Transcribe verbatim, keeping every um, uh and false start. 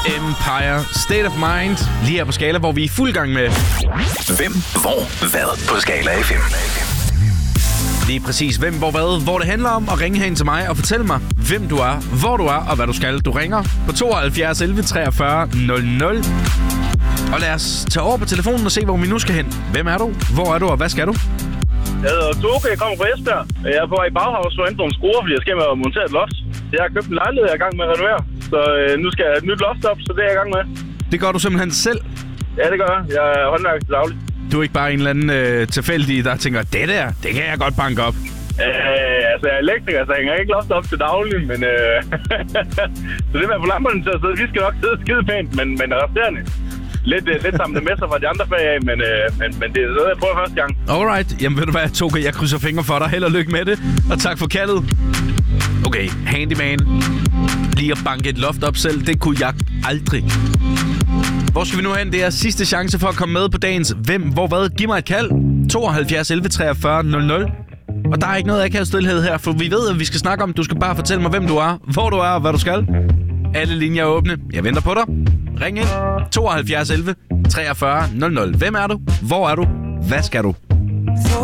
Empire, State of Mind, lige her på Skala, hvor vi er i fuld gang med... Hvem, hvor, hvad på Skala F M. Lige præcis hvem, hvor, hvad, hvor det handler om at ringe hen til mig og fortælle mig, hvem du er, hvor du er og hvad du skal. Du ringer på tooghalvfjerds elleve treogfyrre nul nul. Og lad os tage over på telefonen og se, hvor vi nu skal hen. Hvem er du? Hvor er du, og hvad skal du? Jeg hedder Toke, jeg kommer fra Esbjerg. Jeg er på vej i Bauhaus for at hente nogle skruer, fordi jeg skal med at montere et loft. Jeg har købt en lejlighed, jeg er i gang med at renovere. Så øh, nu skal jeg have et nyt loft op, så det er jeg i gang med. Det gør du simpelthen selv? Ja, det gør jeg. Jeg er håndværker til daglig. Du er ikke bare en eller anden øh, tilfældig, der tænker, det der, det kan jeg godt banke op. Øh, altså, jeg er elektriker, så jeg hænger ikke loft op til daglig, men... Øh, så det med at få lamperne til at sidde, vi skal nok sidde skide pænt, men, men resterende. Lidt, uh, lidt sammen med sig fra de andre fag af, men, uh, men, men det er noget, jeg prøver første gang. Alright. Jamen ved du hvad, Toke, jeg krydser fingre for dig. Held og lykke med det, og tak for kaldet. Okay, handyman. Lige at banke et loft op selv, det kunne jeg aldrig. Hvor skal vi nu hen? Det er sidste chance for at komme med på dagens Hvem, hvor, hvad? Giv mig et kald. tooghalvfjerds elleve treogfyrre nul nul. Og der er ikke noget akavet stillhed her, for vi ved, at vi skal snakke om. Du skal bare fortælle mig, hvem du er, hvor du er og hvad du skal. Alle linjer er åbne. Jeg venter på dig. Ring ind. tooghalvfjerds elleve treogfyrre nul nul. Hvem er du? Hvor er du? Hvad skal du?